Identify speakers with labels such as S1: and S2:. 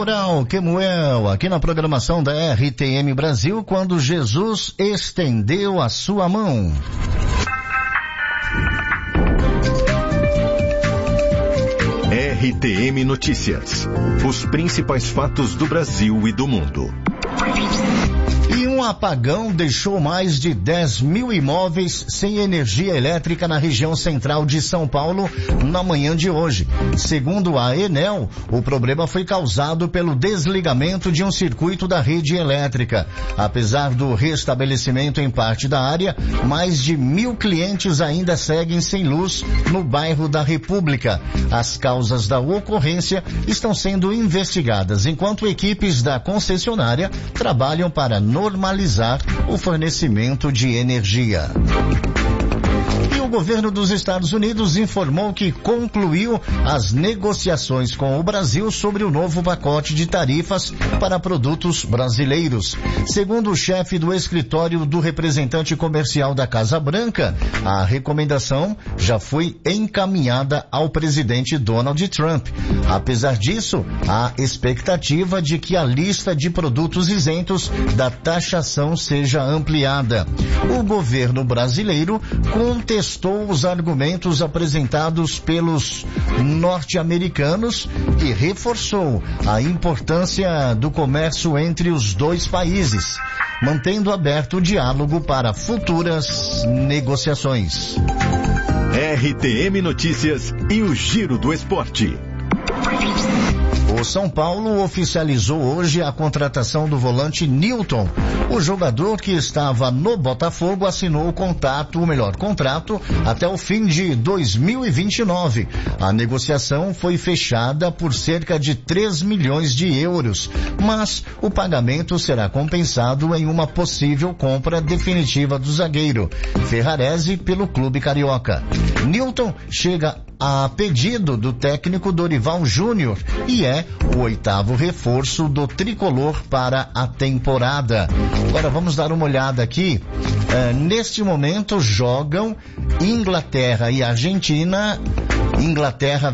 S1: Neural Kemuel, aqui na programação da RTM Brasil, quando Jesus estendeu a sua mão.
S2: RTM Notícias. Os principais fatos do Brasil e do mundo.
S1: E um apagão deixou mais de 10 mil imóveis sem energia elétrica na região central de São Paulo na manhã de hoje. Segundo a Enel, o problema foi causado pelo desligamento de um circuito da rede elétrica. Apesar do restabelecimento em parte da área, mais de 1.000 clientes ainda seguem sem luz no bairro da República. As causas da ocorrência estão sendo investigadas, enquanto equipes da concessionária trabalham para normalizar o fornecimento de energia. E o governo dos Estados Unidos informou que concluiu as negociações com o Brasil sobre o novo pacote de tarifas para produtos brasileiros. Segundo o chefe do escritório do representante comercial da Casa Branca, a recomendação já foi encaminhada ao presidente Donald Trump. Apesar disso, há expectativa de que a lista de produtos isentos da taxação seja ampliada. O governo brasileiro contestou os argumentos apresentados pelos norte-americanos e reforçou a importância do comércio entre os dois países, mantendo aberto o diálogo para futuras negociações.
S2: RTM Notícias e o Giro do Esporte.
S1: O São Paulo oficializou hoje a contratação do volante Nilton. O jogador que estava no Botafogo assinou o contrato até o fim de 2029. A negociação foi fechada por cerca de 3 milhões de euros, mas o pagamento será compensado em uma possível compra definitiva do zagueiro Ferrarese pelo clube carioca. Nilton chega a pedido do técnico Dorival Júnior e é o 8º reforço do tricolor para a temporada. Agora vamos dar uma olhada aqui. Neste momento jogam Inglaterra e Argentina. Inglaterra